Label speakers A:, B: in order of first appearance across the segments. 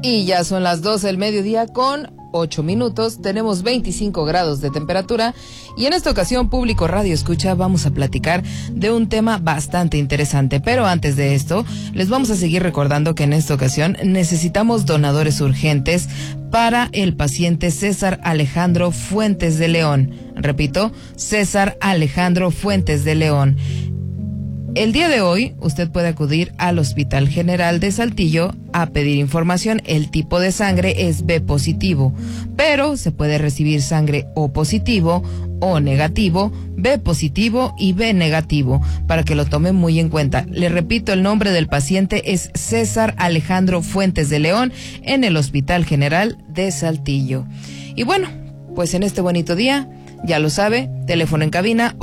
A: Y ya son las 12 del mediodía con 8 minutos, tenemos 25 grados de temperatura y en esta ocasión, Público Radio Escucha, vamos a platicar de un tema bastante interesante. Pero antes de esto, les vamos a seguir recordando que en esta ocasión necesitamos donadores urgentes para el paciente César Alejandro Fuentes de León. Repito, César Alejandro Fuentes de León. El día de hoy, usted puede acudir al Hospital General de Saltillo a pedir información. El tipo de sangre es B positivo, pero se puede recibir sangre O positivo, O negativo, B positivo y B negativo, para que lo tome muy en cuenta. Le repito, el nombre del paciente es César Alejandro Fuentes de León en el Hospital General de Saltillo. Y bueno, pues en este bonito día, ya lo sabe, teléfono en cabina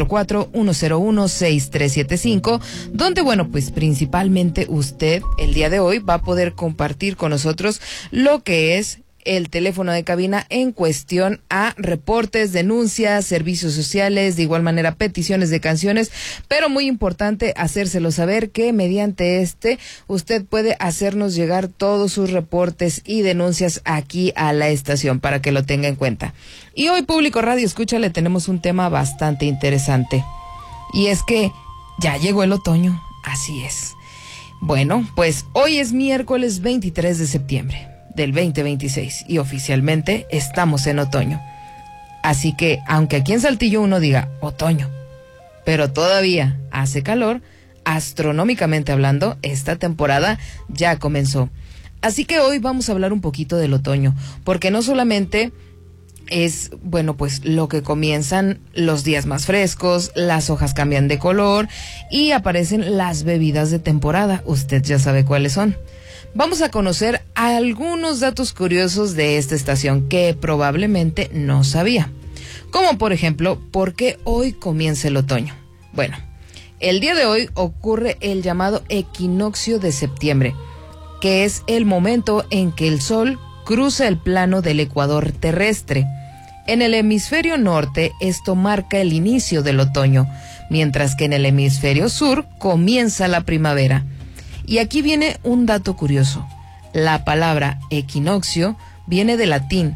A: 844-101-6375, donde, bueno, pues principalmente usted el día de hoy va a poder compartir con nosotros lo que es el teléfono de cabina en cuestión a reportes, denuncias, servicios sociales, de igual manera peticiones de canciones, pero muy importante hacérselo saber que mediante usted puede hacernos llegar todos sus reportes y denuncias aquí a la estación para que lo tenga en cuenta. Y hoy, Público Radio Escucha, le tenemos un tema bastante interesante y es que ya llegó el otoño, así es. Bueno, pues hoy es miércoles 23 de septiembre del 2026 y oficialmente estamos en otoño. Así que, aunque aquí en Saltillo uno diga otoño, pero todavía hace calor, astronómicamente hablando, esta temporada ya comenzó. Así que hoy vamos a hablar un poquito del otoño, porque no solamente es, bueno, pues lo que comienzan los días más frescos, las hojas cambian de color y aparecen las bebidas de temporada. Usted ya sabe cuáles son. Vamos a conocer algunos datos curiosos de esta estación que probablemente no sabía. Como por ejemplo, ¿por qué hoy comienza el otoño? Bueno, el día de hoy ocurre el llamado equinoccio de septiembre, que es el momento en que el sol cruza el plano del ecuador terrestre. En el hemisferio norte, esto marca el inicio del otoño, mientras que en el hemisferio sur comienza la primavera. Y aquí viene un dato curioso. La palabra equinoccio viene del latín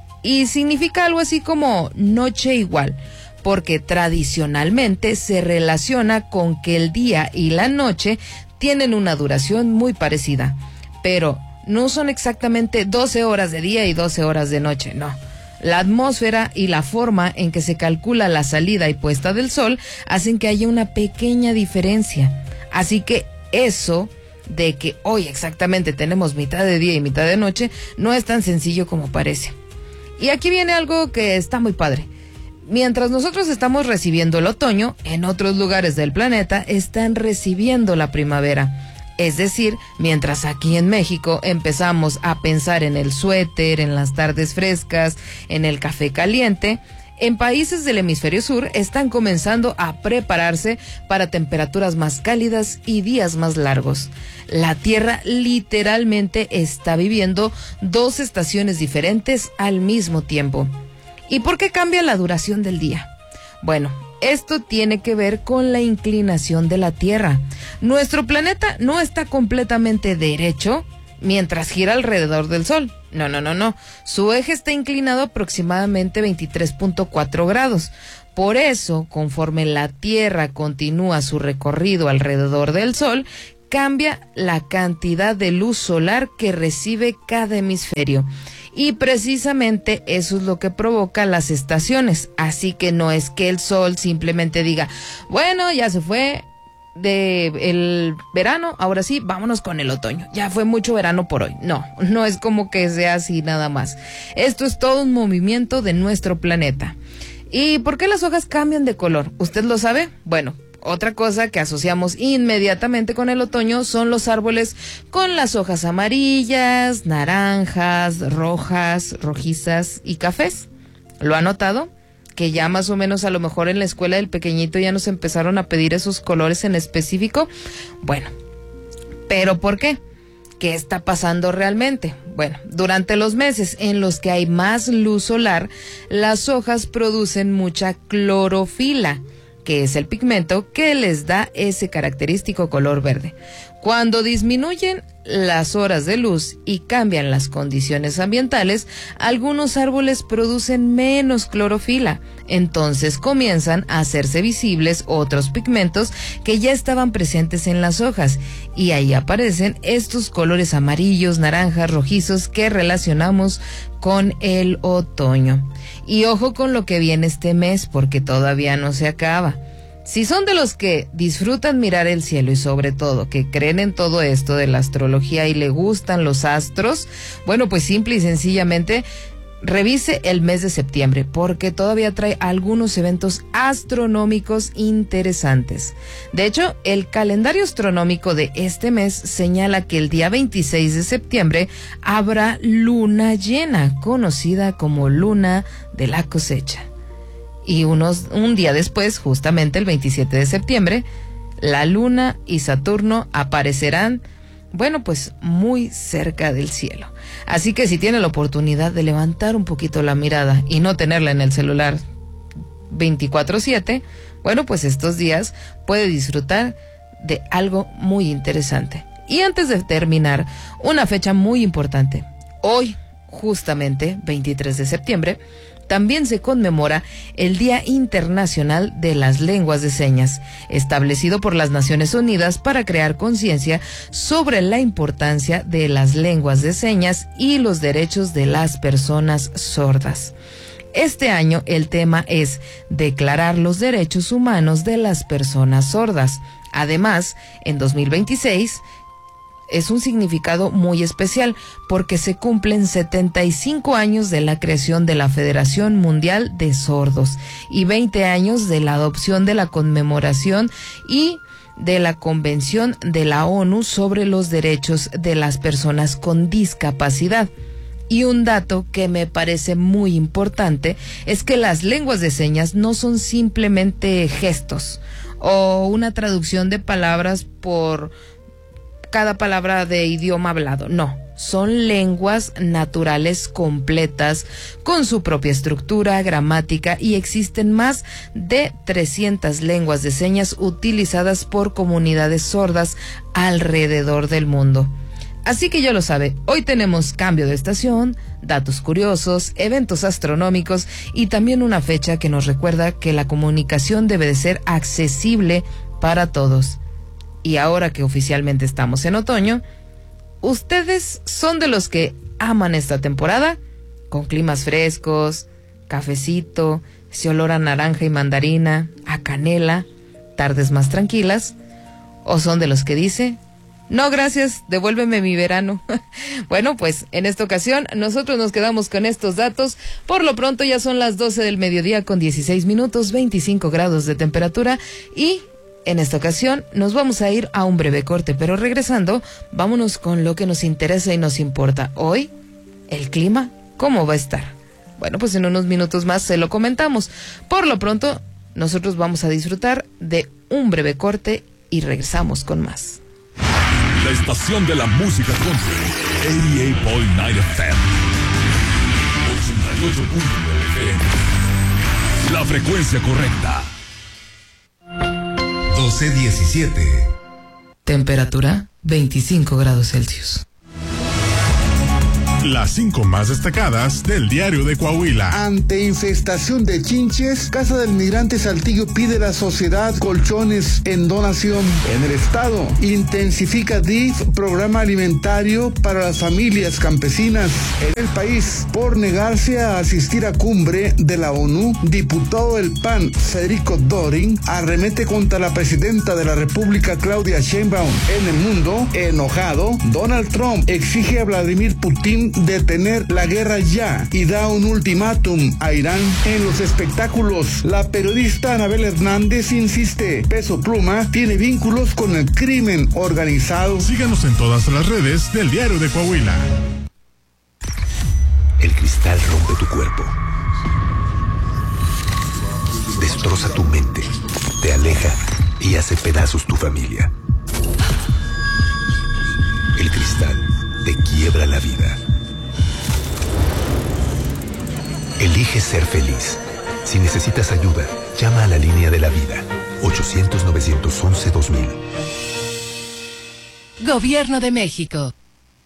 A: y significa algo así como noche igual, porque tradicionalmente se relaciona con que el día y la noche tienen una duración muy parecida, pero no son exactamente 12 horas de día y 12 horas de noche, no. La atmósfera y la forma en que se calcula la salida y puesta del sol hacen que haya una pequeña diferencia. Así que eso de que hoy exactamente tenemos mitad de día y mitad de noche no es tan sencillo como parece. Y aquí viene algo que está muy padre. Mientras nosotros estamos recibiendo el otoño, en otros lugares del planeta están recibiendo la primavera. Es decir, mientras aquí en México empezamos a pensar en el suéter, en las tardes frescas, en el café caliente, en países del hemisferio sur están comenzando a prepararse para temperaturas más cálidas y días más largos. La Tierra literalmente está viviendo dos estaciones diferentes al mismo tiempo. ¿Y por qué cambia la duración del día? Bueno, esto tiene que ver con la inclinación de la Tierra. Nuestro planeta no está completamente derecho mientras gira alrededor del Sol. No. Su eje está inclinado aproximadamente 23.4 grados. Por eso, conforme la Tierra continúa su recorrido alrededor del Sol, cambia la cantidad de luz solar que recibe cada hemisferio. Y precisamente eso es lo que provoca las estaciones. Así que no es que el Sol simplemente diga, bueno, ya se fue el verano, ahora sí, vámonos con el otoño. Ya fue mucho verano por hoy. No es como que sea así nada más. Esto es todo un movimiento de nuestro planeta. ¿Y por qué las hojas cambian de color? ¿Usted lo sabe? Bueno, otra cosa que asociamos inmediatamente con el otoño son los árboles con las hojas amarillas, naranjas, rojas, rojizas y cafés. ¿Lo ha notado? Que ya más o menos a lo mejor en la escuela del pequeñito ya nos empezaron a pedir esos colores en específico. Bueno, ¿pero por qué? ¿Qué está pasando realmente? Bueno, durante los meses en los que hay más luz solar, las hojas producen mucha clorofila, que es el pigmento que les da ese característico color verde. Cuando disminuyen las horas de luz y cambian las condiciones ambientales, algunos árboles producen menos clorofila. Entonces comienzan a hacerse visibles otros pigmentos que ya estaban presentes en las hojas, y ahí aparecen estos colores amarillos, naranjas, rojizos que relacionamos con el otoño. Y ojo con lo que viene este mes, porque todavía no se acaba. Si son de los que disfrutan mirar el cielo y sobre todo que creen en todo esto de la astrología y le gustan los astros, bueno, pues simple y sencillamente revise el mes de septiembre, porque todavía trae algunos eventos astronómicos interesantes. De hecho, el calendario astronómico de este mes señala que el día 26 de septiembre habrá luna llena, conocida como luna de la cosecha. Y un día después, justamente el 27 de septiembre, la Luna y Saturno aparecerán, bueno, pues muy cerca del cielo. Así que si tiene la oportunidad de levantar un poquito la mirada y no tenerla en el celular 24/7, bueno, pues estos días puede disfrutar de algo muy interesante. Y antes de terminar, una fecha muy importante. Hoy, justamente, 23 de septiembre, también se conmemora el Día Internacional de las Lenguas de Señas, establecido por las Naciones Unidas para crear conciencia sobre la importancia de las lenguas de señas y los derechos de las personas sordas. Este año el tema es declarar los derechos humanos de las personas sordas. Además, en 2026, es un significado muy especial porque se cumplen 75 años de la creación de la Federación Mundial de Sordos y 20 años de la adopción de la conmemoración y de la Convención de la ONU sobre los derechos de las personas con discapacidad. Y un dato que me parece muy importante es que las lenguas de señas no son simplemente gestos o una traducción de palabras por cada palabra de idioma hablado. No, son lenguas naturales completas con su propia estructura, gramática, y existen más de 300 lenguas de señas utilizadas por comunidades sordas alrededor del mundo. Así que ya lo sabe, hoy tenemos cambio de estación, datos curiosos, eventos astronómicos y también una fecha que nos recuerda que la comunicación debe de ser accesible para todos. Y ahora que oficialmente estamos en otoño, ¿ustedes son de los que aman esta temporada? Con climas frescos, cafecito, ese olor a naranja y mandarina, a canela, tardes más tranquilas. ¿O son de los que dice, no gracias, devuélveme mi verano? Bueno, pues en esta ocasión nosotros nos quedamos con estos datos. Por lo pronto ya son las 12 del mediodía con 16 minutos, 25 grados de temperatura, y en esta ocasión nos vamos a ir a un breve corte, pero regresando, vámonos con lo que nos interesa y nos importa. Hoy, el clima, ¿cómo va a estar? Bueno, pues en unos minutos más se lo comentamos. Por lo pronto, nosotros vamos a disfrutar de un breve corte y regresamos con más.
B: La estación de la música country, 88.9 FM, 88.9 FM, la frecuencia correcta. 12:17.
A: Temperatura 25 grados Celsius.
C: Las 5 más destacadas del diario de Coahuila.
D: Ante infestación de chinches, Casa del Migrante Saltillo pide a la sociedad colchones en donación. En el estado, intensifica DIF programa alimentario para las familias campesinas. En el país, por negarse a asistir a cumbre de la ONU, diputado del PAN, Federico Dorin, arremete contra la presidenta de la República, Claudia Sheinbaum. En el mundo, enojado, Donald Trump exige a Vladimir Putin detener la guerra ya y da un ultimátum a Irán. En los espectáculos, la periodista Anabel Hernández insiste, Peso Pluma tiene vínculos con el crimen organizado.
C: Síganos en todas las redes del diario de Coahuila.
E: El cristal rompe tu cuerpo, destroza tu mente, te aleja y hace pedazos tu familia. El cristal te quiebra la vida. Elige ser feliz. Si necesitas ayuda, llama a la línea de la vida, 800-911-2000.
F: Gobierno de México.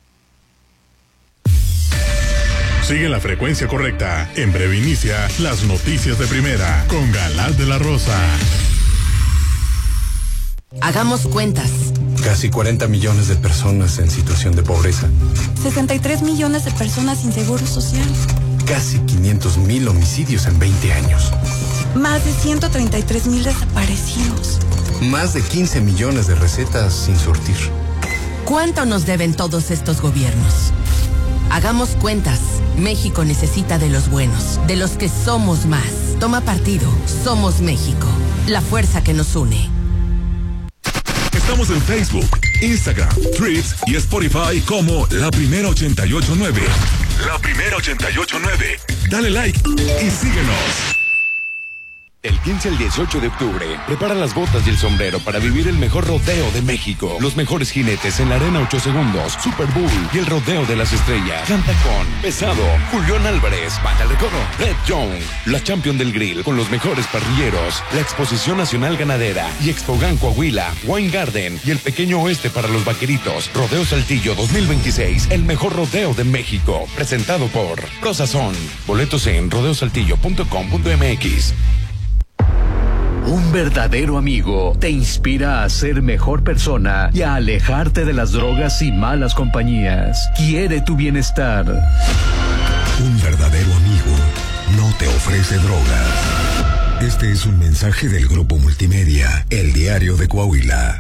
C: Sigue la frecuencia correcta. En breve inicia las noticias de primera con Galán de la Rosa.
F: Hagamos cuentas.
E: Casi 40 millones de personas en situación de pobreza.
G: 63 millones de personas sin seguro social.
E: Casi 500,000 homicidios en 20 años.
G: Más de 133,000 desaparecidos.
E: Más de 15 millones de recetas sin surtir.
F: ¿Cuánto nos deben todos estos gobiernos? Hagamos cuentas. México necesita de los buenos, de los que somos más. Toma partido. Somos México. La fuerza que nos une.
B: Estamos en Facebook, Instagram, Threads y Spotify como La Primera 889. La Primera 889. Dale like y síguenos.
H: El 15 al 18 de octubre, prepara las botas y el sombrero para vivir el mejor rodeo de México. Los mejores jinetes en la Arena 8 Segundos, Super Bowl y el Rodeo de las Estrellas. Canta con Pesado, Julián Álvarez, Banda El Recodo, Red Young, la Champion del Grill con los mejores parrilleros, la Exposición Nacional Ganadera y Expogan Coahuila, Wine Garden y el Pequeño Oeste para los Vaqueritos. Rodeo Saltillo 2026, el mejor rodeo de México. Presentado por Rosazón. Boletos en rodeosaltillo.com.mx.
I: Un verdadero amigo te inspira a ser mejor persona y a alejarte de las drogas y malas compañías. Quiere tu bienestar.
J: Un verdadero amigo no te ofrece drogas. Este es un mensaje del Grupo Multimedia, El Diario de Coahuila.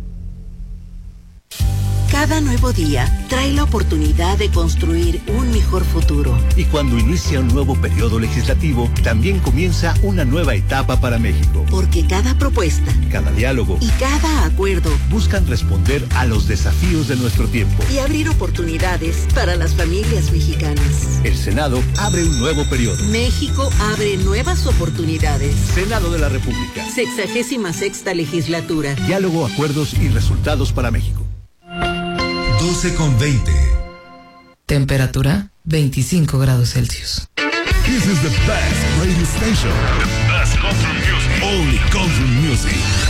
K: Cada nuevo día trae la oportunidad de construir un mejor futuro.
I: Y cuando inicia un nuevo periodo legislativo, también comienza una nueva etapa para México.
K: Porque cada propuesta,
I: cada diálogo
K: y cada acuerdo
I: buscan responder a los desafíos de nuestro tiempo
K: y abrir oportunidades para las familias mexicanas.
I: El Senado abre un nuevo periodo.
K: México abre nuevas oportunidades.
I: Senado de la República.
K: 66ª legislatura.
I: Diálogo, acuerdos y resultados para México.
J: 12:20.
A: Temperatura 25 grados Celsius.
B: This is the best radio station. The best country music. Only country music.